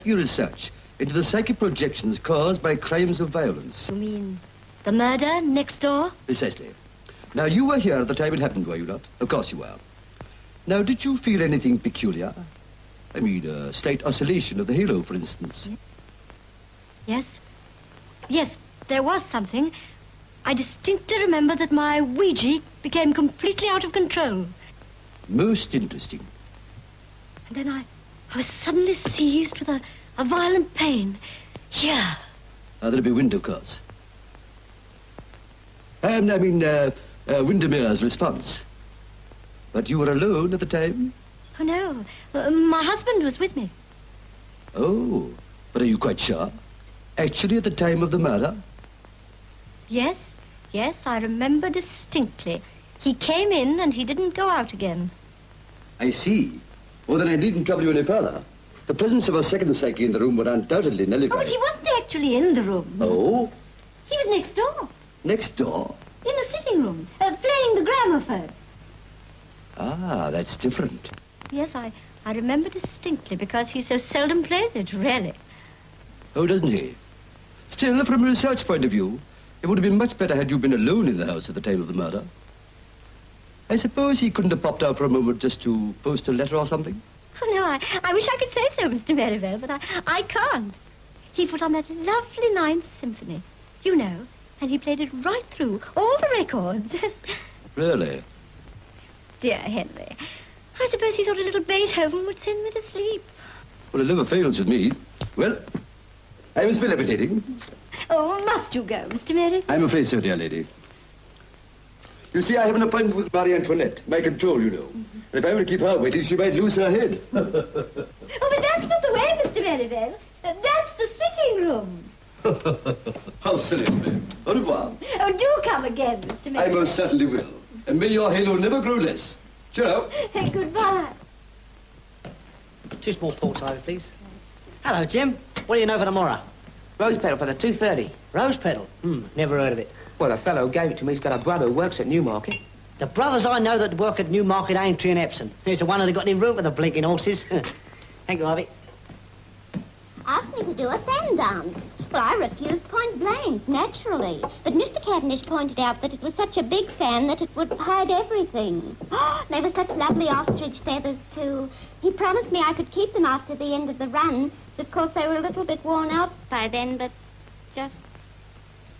Your research into the psychic projections caused by crimes of violence. You mean the murder next door? Precisely. Now, you were here at the time it happened, were you not? Of course you were. Now, did you feel anything peculiar? I mean, a slight oscillation of the halo, for instance. Yes. Yes, there was something. I distinctly remember that my Ouija became completely out of control. Most interesting. And then I was suddenly seized with a violent pain. Here. There'll be wind, of course. Windermere's response. But you were alone at the time? Oh, no. My husband was with me. Oh, but are you quite sure? Actually, at the time of the murder? Yes, I remember distinctly. He came in and he didn't go out again. I see. Well, then I needn't trouble you any further. The presence of a second psyche in the room would undoubtedly nullify... Oh, but he wasn't actually in the room. Oh? He was next door. Next door? In the sitting room, playing the gramophone. Ah, that's different. Yes, I remember distinctly because he so seldom plays it, really. Oh, doesn't he? Still, from a research point of view, it would have been much better had you been alone in the house at the time of the murder. I suppose he couldn't have popped out for a moment just to post a letter or something? Oh, no, I wish I could say so, Mr. Merivale, but I can't. He put on that lovely Ninth Symphony, you know, and he played it right through, all the records. Really? Dear Henry, I suppose he thought a little Beethoven would send me to sleep. Well, it never fails with me. Well, I must be levitating. Oh, must you go, Mr. Merivale? I'm afraid so, dear lady. You see, I have an appointment with Marie Antoinette, my control, you know. If I were to keep her waiting, she might lose her head. Oh, but that's not the way, Mr. Merivale. That's the sitting room. How silly of me. Au revoir. Oh, do come again, Mr. Merivale. I most certainly will. And may your halo never grow less. Cheerio. Goodbye. 2 small ports over, please. Hello, Jim. What do you know for tomorrow? Rose petal for the 2:30. Rose petal? Never heard of it. Well, the fellow who gave it to me, he's got a brother who works at Newmarket. The brothers I know that work at Newmarket, Aintree and Epsom. He's the one that got any room for the blinking horses. Thank you, Harvey. Asked me to do a fan dance. Well, I refused point blank, naturally. But Mr. Cavendish pointed out that it was such a big fan that it would hide everything. They were such lovely ostrich feathers, too. He promised me I could keep them after the end of the run. But of course, they were a little bit worn out by then, but just